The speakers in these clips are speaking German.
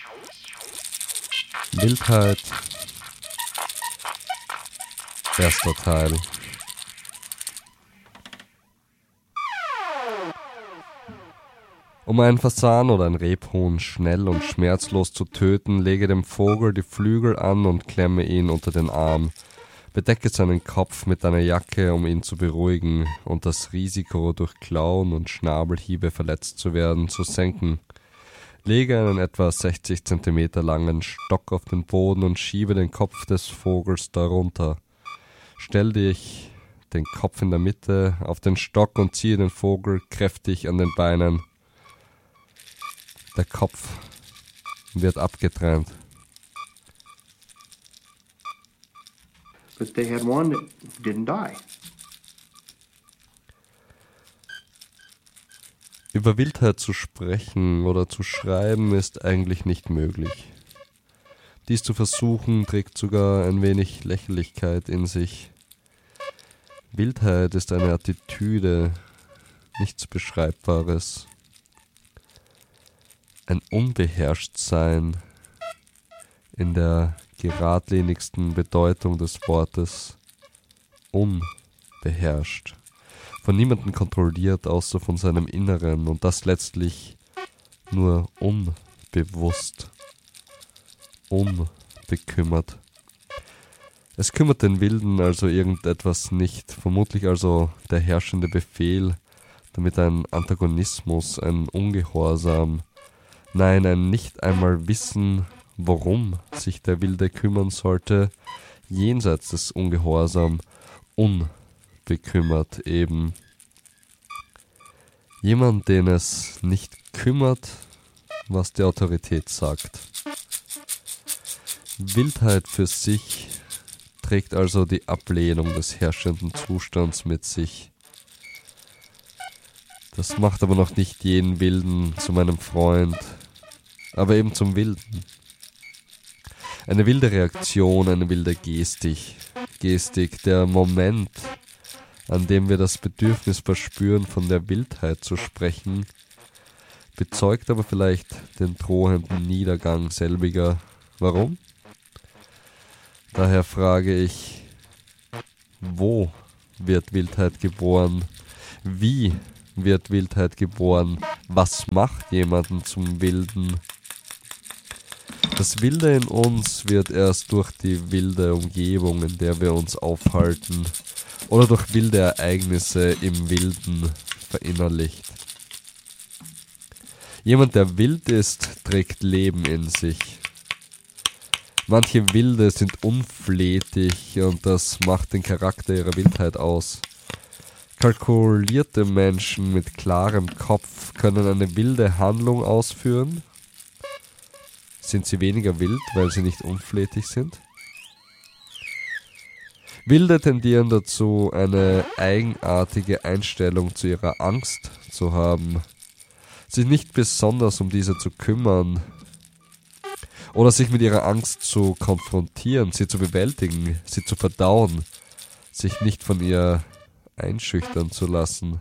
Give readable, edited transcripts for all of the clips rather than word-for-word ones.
Wildheit. Erster Teil. Um einen Fasan oder ein Rebhuhn schnell und schmerzlos zu töten, lege dem Vogel die Flügel an und klemme ihn unter den Arm. Bedecke seinen Kopf mit deiner Jacke, um ihn zu beruhigen und das Risiko, durch Klauen und Schnabelhiebe verletzt zu werden, zu senken. Lege einen etwa 60 cm langen Stock auf den Boden und schiebe den Kopf des Vogels darunter. Stell dich, den Kopf in der Mitte, auf den Stock und ziehe den Vogel kräftig an den Beinen. Der Kopf wird abgetrennt. But they had one that didn't die. Über Wildheit zu sprechen oder zu schreiben ist eigentlich nicht möglich. Dies zu versuchen trägt sogar ein wenig Lächerlichkeit in sich. Wildheit ist eine Attitüde, nichts Beschreibbares. Ein Unbeherrschtsein in der geradlinigsten Bedeutung des Wortes. Unbeherrscht. Von niemandem kontrolliert, außer von seinem Inneren, und das letztlich nur unbewusst. Unbekümmert. Es kümmert den Wilden also irgendetwas nicht, vermutlich also der herrschende Befehl, damit ein Antagonismus, ein Ungehorsam, nein, ein nicht einmal Wissen, worum sich der Wilde kümmern sollte, jenseits des Ungehorsam, unbekümmert eben. Jemand, den es nicht kümmert, was die Autorität sagt. Wildheit für sich trägt also die Ablehnung des herrschenden Zustands mit sich. Das macht aber noch nicht jeden Wilden zu meinem Freund, aber eben zum Wilden. Eine wilde Reaktion, eine wilde Gestik, der Moment, an dem wir das Bedürfnis verspüren, von der Wildheit zu sprechen, bezeugt aber vielleicht den drohenden Niedergang selbiger. Warum? Daher frage ich, wo wird Wildheit geboren? Wie wird Wildheit geboren? Was macht jemanden zum Wilden? Das Wilde in uns wird erst durch die wilde Umgebung, in der wir uns aufhalten, oder durch wilde Ereignisse im Wilden verinnerlicht. Jemand, der wild ist, trägt Leben in sich. Manche Wilde sind unflätig und das macht den Charakter ihrer Wildheit aus. Kalkulierte Menschen mit klarem Kopf können eine wilde Handlung ausführen. Sind sie weniger wild, weil sie nicht unflätig sind? Wilde tendieren dazu, eine eigenartige Einstellung zu ihrer Angst zu haben, sich nicht besonders um diese zu kümmern oder sich mit ihrer Angst zu konfrontieren, sie zu bewältigen, sie zu verdauen, sich nicht von ihr einschüchtern zu lassen.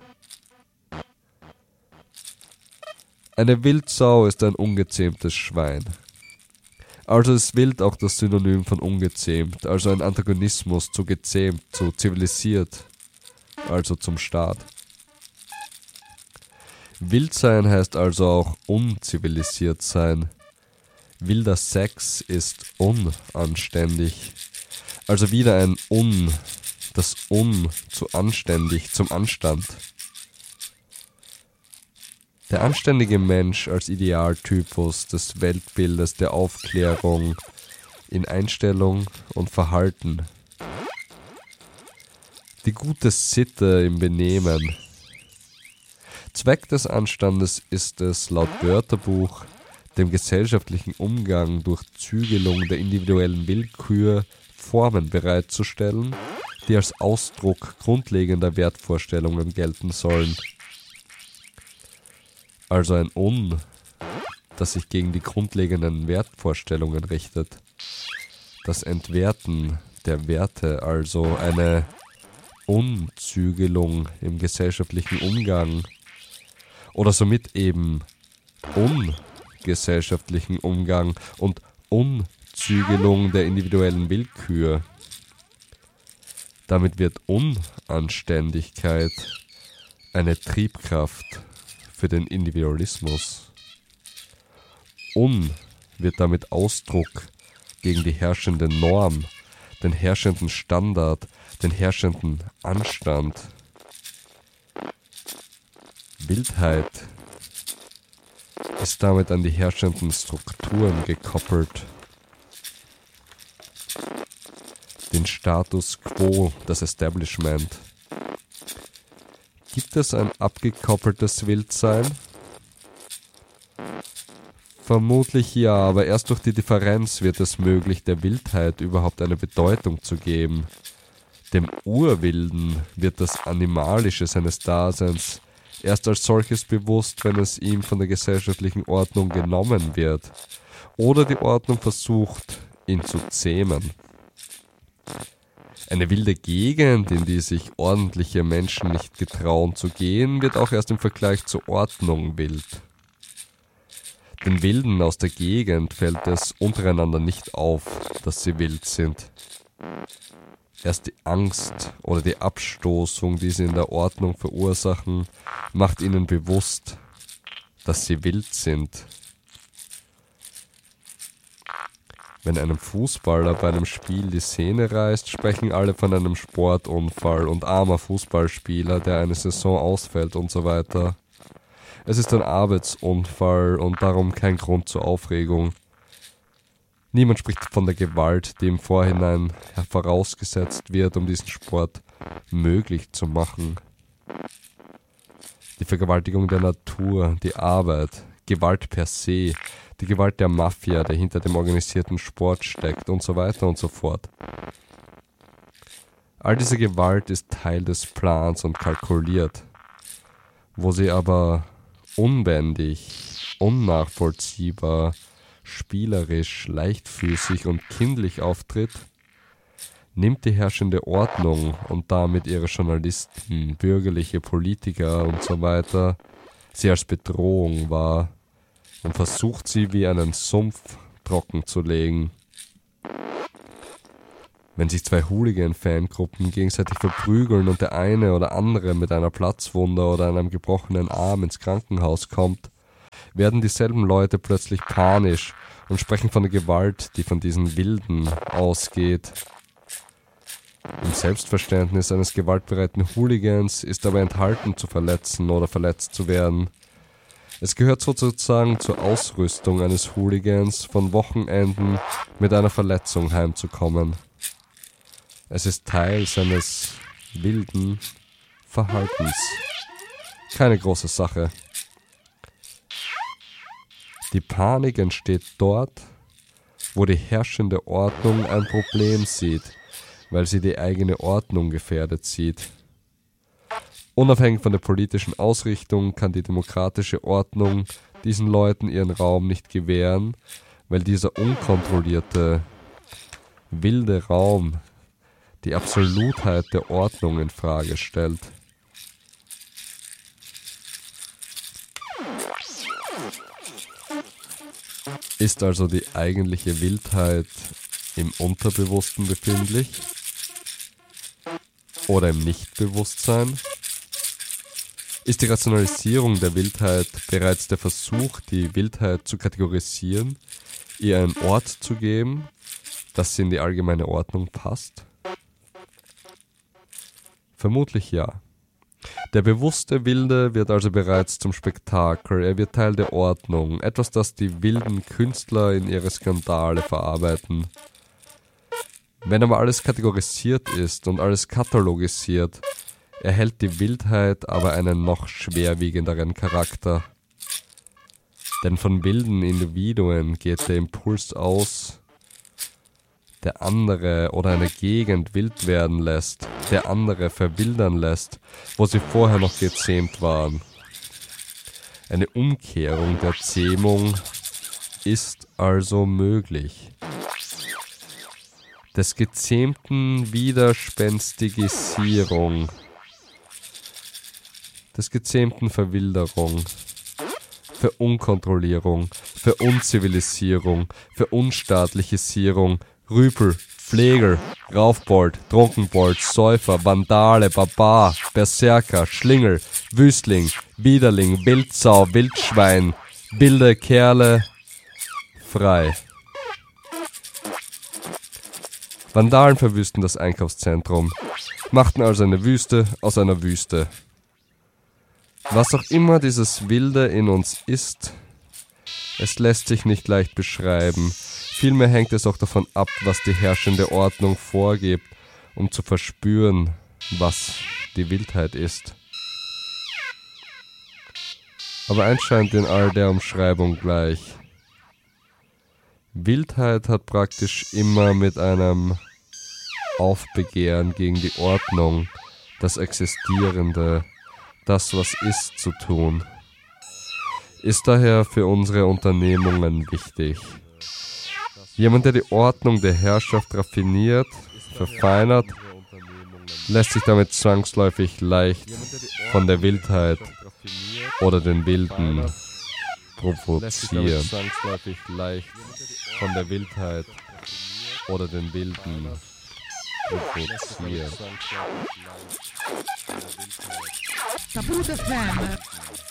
Eine Wildsau ist ein ungezähmtes Schwein. Also ist wild auch das Synonym von ungezähmt, also ein Antagonismus zu gezähmt, zu zivilisiert, also zum Staat. Wild sein heißt also auch unzivilisiert sein. Wilder Sex ist unanständig. Also wieder ein das zu anständig, zum Anstand. Der anständige Mensch als Idealtypus des Weltbildes der Aufklärung in Einstellung und Verhalten. Die gute Sitte im Benehmen. Zweck des Anstandes ist es, laut Wörterbuch, dem gesellschaftlichen Umgang durch Zügelung der individuellen Willkür Formen bereitzustellen, die als Ausdruck grundlegender Wertvorstellungen gelten sollen. Also ein das sich gegen die grundlegenden Wertvorstellungen richtet. Das Entwerten der Werte, also eine Unzügelung im gesellschaftlichen Umgang oder somit eben gesellschaftlichen Umgang und Unzügelung der individuellen Willkür. Damit wird Unanständigkeit eine Triebkraft für den Individualismus. Wird damit Ausdruck gegen die herrschende Norm, den herrschenden Standard, den herrschenden Anstand. Wildheit ist damit an die herrschenden Strukturen gekoppelt. Den Status quo, das Establishment. Gibt es ein abgekoppeltes Wildsein? Vermutlich ja, aber erst durch die Differenz wird es möglich, der Wildheit überhaupt eine Bedeutung zu geben. Dem Urwilden wird das Animalische seines Daseins erst als solches bewusst, wenn es ihm von der gesellschaftlichen Ordnung genommen wird oder die Ordnung versucht, ihn zu zähmen. Eine wilde Gegend, in die sich ordentliche Menschen nicht getrauen zu gehen, wird auch erst im Vergleich zur Ordnung wild. Den Wilden aus der Gegend fällt es untereinander nicht auf, dass sie wild sind. Erst die Angst oder die Abstoßung, die sie in der Ordnung verursachen, macht ihnen bewusst, dass sie wild sind. Wenn einem Fußballer bei einem Spiel die Sehne reißt, sprechen alle von einem Sportunfall und armer Fußballspieler, der eine Saison ausfällt und so weiter. Es ist ein Arbeitsunfall und darum kein Grund zur Aufregung. Niemand spricht von der Gewalt, die im Vorhinein vorausgesetzt wird, um diesen Sport möglich zu machen. Die Vergewaltigung der Natur, die Arbeit, Gewalt per se, die Gewalt der Mafia, der hinter dem organisierten Sport steckt und so weiter und so fort. All diese Gewalt ist Teil des Plans und kalkuliert. Wo sie aber unbändig, unnachvollziehbar, spielerisch, leichtfüßig und kindlich auftritt, nimmt die herrschende Ordnung und damit ihre Journalisten, bürgerliche Politiker und so weiter sie als Bedrohung wahr und versucht sie wie einen Sumpf trocken zu legen. Wenn sich zwei Hooligan-Fangruppen gegenseitig verprügeln und der eine oder andere mit einer Platzwunde oder einem gebrochenen Arm ins Krankenhaus kommt, werden dieselben Leute plötzlich panisch und sprechen von der Gewalt, die von diesen Wilden ausgeht. Im Selbstverständnis eines gewaltbereiten Hooligans ist aber enthalten, zu verletzen oder verletzt zu werden. Es gehört sozusagen zur Ausrüstung eines Hooligans, von Wochenenden mit einer Verletzung heimzukommen. Es ist Teil seines wilden Verhaltens. Keine große Sache. Die Panik entsteht dort, wo die herrschende Ordnung ein Problem sieht, weil sie die eigene Ordnung gefährdet sieht. Unabhängig von der politischen Ausrichtung kann die demokratische Ordnung diesen Leuten ihren Raum nicht gewähren, weil dieser unkontrollierte, wilde Raum die Absolutheit der Ordnung in Frage stellt. Ist also die eigentliche Wildheit im Unterbewussten befindlich? Oder im Nichtbewusstsein? Ist die Rationalisierung der Wildheit bereits der Versuch, die Wildheit zu kategorisieren, ihr einen Ort zu geben, dass sie in die allgemeine Ordnung passt? Vermutlich ja. Der bewusste Wilde wird also bereits zum Spektakel, er wird Teil der Ordnung, etwas, das die wilden Künstler in ihre Skandale verarbeiten. Wenn aber alles kategorisiert ist und alles katalogisiert, erhält die Wildheit aber einen noch schwerwiegenderen Charakter. Denn von wilden Individuen geht der Impuls aus, der andere oder eine Gegend wild werden lässt, der andere verwildern lässt, wo sie vorher noch gezähmt waren. Eine Umkehrung der Zähmung ist also möglich. Des gezähmten Widerspenstigisierung, des gezähmten Verwilderung, für Unkontrollierung, für Unzivilisierung, für Unstaatlichisierung, Rüpel, Pfleger, Raufbold, Trunkenbold, Säufer, Vandale, Barbar, Berserker, Schlingel, Wüstling, Widerling, Wildsau, Wildschwein, wilde Kerle, frei. Vandalen verwüsten das Einkaufszentrum, machten also eine Wüste aus einer Wüste. Was auch immer dieses Wilde in uns ist, es lässt sich nicht leicht beschreiben. Vielmehr hängt es auch davon ab, was die herrschende Ordnung vorgibt, um zu verspüren, was die Wildheit ist. Aber eins scheint in all der Umschreibung gleich. Wildheit hat praktisch immer mit einem Aufbegehren gegen die Ordnung, das Existierende, das, was ist, zu tun. Ist daher für unsere Unternehmungen wichtig. Jemand, der die Ordnung der Herrschaft raffiniert, verfeinert, lässt sich damit zwangsläufig leicht von der Wildheit oder den Wilden provozieren. Von der Wildheit oder den Wilden provozieren. Taproot FM.